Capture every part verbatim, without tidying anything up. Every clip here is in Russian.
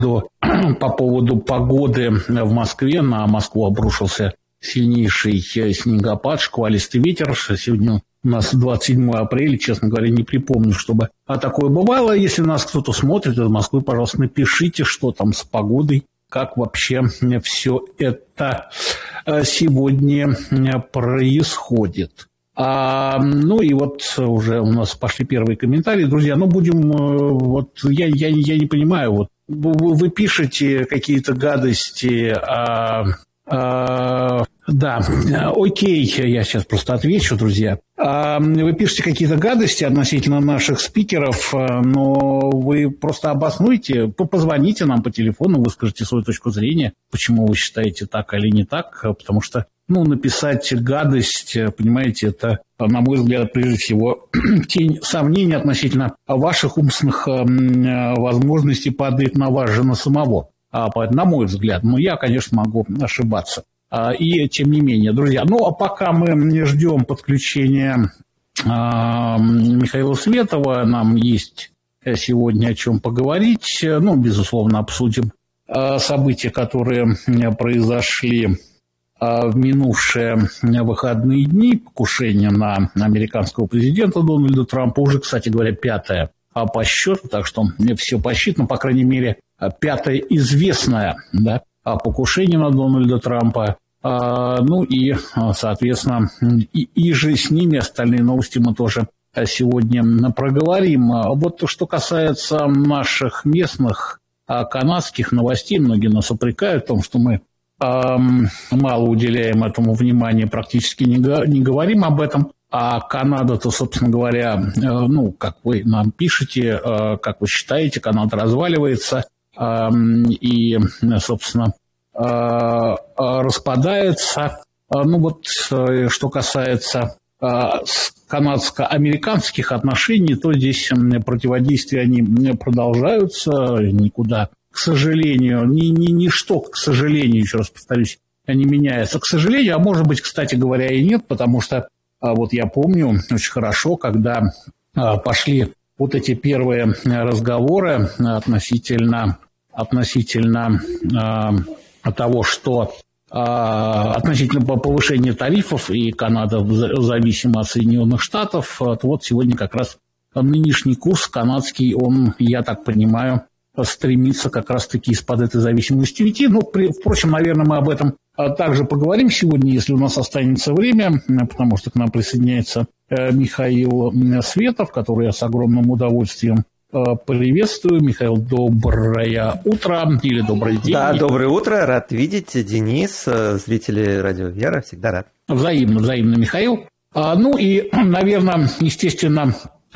поводу, по поводу погоды в Москве. На Москву обрушился сильнейший снегопад, шквалистый ветер. Сегодня у нас двадцать седьмое апреля, честно говоря, не припомню, чтобы такое бывало. Если нас кто-то смотрит из Москвы, пожалуйста, напишите, что там с погодой, как вообще все это сегодня происходит. А, ну и вот уже у нас пошли первые комментарии. Друзья, ну будем, вот я, я, я не понимаю, вот вы, вы пишете какие-то гадости, а, а, да, окей, я сейчас просто отвечу, друзья. А, вы пишете какие-то гадости относительно наших спикеров, но вы просто обоснуйте, позвоните нам по телефону, выскажите свою точку зрения, почему вы считаете так или не так, потому что ну, написать гадость, понимаете, это, на мой взгляд, прежде всего, тень сомнений относительно ваших умственных возможностей падает на вас же, на самого, на мой взгляд. Но я, конечно, могу ошибаться. И тем не менее, друзья, ну, а пока мы не ждем подключения Михаила Светова, нам есть сегодня о чем поговорить. Ну, безусловно, обсудим события, которые произошли в минувшие выходные дни, покушение на американского президента Дональда Трампа, уже, кстати говоря, пятое по счету, так что все посчитано, по крайней мере, пятое известное, да, покушение на Дональда Трампа. Ну и, соответственно, и, и же с ними остальные новости мы тоже сегодня проговорим. Вот что касается наших местных канадских новостей, многие нас упрекают в том, что мы мало уделяем этому внимания, практически не, не говорим об этом. А Канада-то, собственно говоря, ну, как вы нам пишете, как вы считаете, Канада разваливается и, собственно, распадается. Ну вот, что касается канадско-американских отношений, то здесь противодействия они продолжаются, никуда, к сожалению, ни, ни, ничто, к сожалению, еще раз повторюсь, не меняется. К сожалению, а может быть, кстати говоря, и нет, потому что вот я помню очень хорошо, когда пошли вот эти первые разговоры относительно, относительно того, что относительно повышения тарифов, и Канада зависима от Соединенных Штатов, вот сегодня как раз нынешний курс канадский, он, я так понимаю, стремится как раз-таки из-под этой зависимости уйти. Ну, при, впрочем, наверное, мы об этом также поговорим сегодня, если у нас останется время, потому что к нам присоединяется Михаил Светов, который я с огромным удовольствием приветствую. Михаил, доброе утро или добрый день. Да, доброе утро, рад видеть. Денис, зрители Радио Вера, всегда рад. Взаимно, взаимно, Михаил. Ну и, наверное, естественно,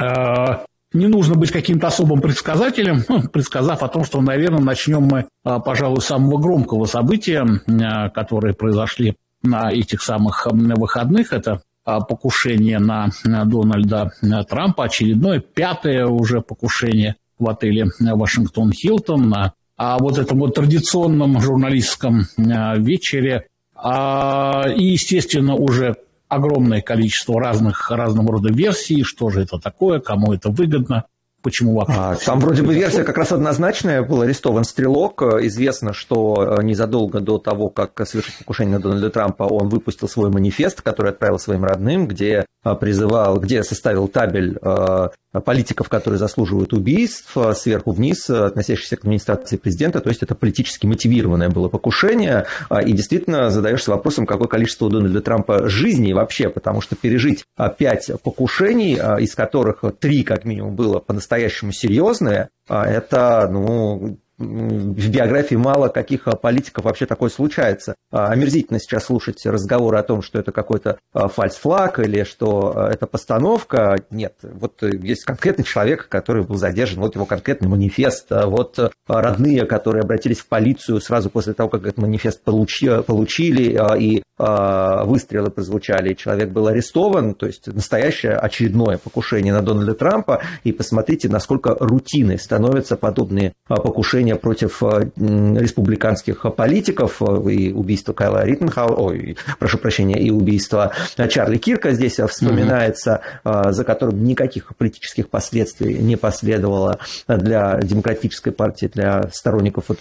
не нужно быть каким-то особым предсказателем, предсказав о том, что, наверное, начнем мы, пожалуй, с самого громкого события, которые произошли на этих самых выходных. Это покушение на Дональда Трампа, очередное, пятое уже покушение в отеле Вашингтон Хилтон на вот этом вот традиционном журналистском вечере. И, естественно, уже огромное количество разных, разного рода версий, что же это такое, кому это выгодно, почему вообще. А, там вроде бы версия как раз однозначная, был арестован стрелок. Известно, что незадолго до того, как совершить покушение на Дональда Трампа, он выпустил свой манифест, который отправил своим родным, где призывал, где составил табель политиков, которые заслуживают убийств, сверху вниз, относящихся к администрации президента. То есть это политически мотивированное было покушение. И действительно задаешься вопросом, какое количество у Дональда Трампа жизней вообще, потому что пережить пять покушений, из которых три как минимум было по-настоящему серьезные, это, ну... в биографии мало каких политиков вообще такое случается. Омерзительно сейчас слушать разговоры о том, что это какой-то фальсфлаг или что это постановка. Нет, вот есть конкретный человек, который был задержан, вот его конкретный манифест, вот родные, которые обратились в полицию сразу после того, как этот манифест получи, получили, и выстрелы прозвучали, и человек был арестован. То есть настоящее очередное покушение на Дональда Трампа. И посмотрите, насколько рутиной становятся подобные покушения против республиканских политиков, и убийство Кайла Риттенхауэра, ой, прошу прощения, и убийство Чарли Кирка здесь вспоминается, mm-hmm. за которым никаких политических последствий не последовало для демократической партии, для сторонников